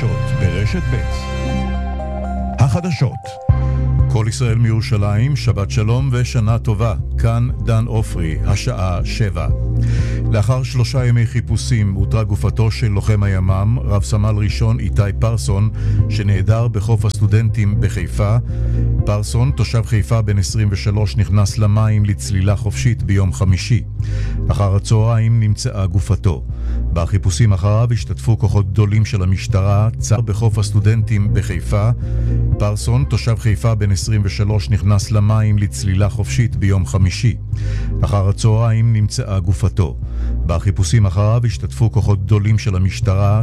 החדשות ברשת ב'. החדשות. כל ישראל מירושלים, שבת שלום ושנה טובה. כאן דן אופרי, השעה 7. לאחר 3 ימי חיפושים אותרה גופתו של לוחם הימ"מ, רב סמל ראשון איתי פרסון, שנעדר בחוף הסטודנטים בחיפה. פרסון, תושב חיפה בן 23, נכנס למים לצלילה חופשית ביום חמישי. אחר הצהריים נמצאה גופתו. בחיפושים אחריו השתתפו כוחות גדולים של המשטרה, צר בחוף הסטודנטים בחיפה. פרסון, תושב חיפה בן 23, נכנס למים לצלילה חופשית ביום חמישי. אחר הצהריים נמצאה גופתו. בחיפושים אחריו השתתפו כוחות גדולים של המשטרה,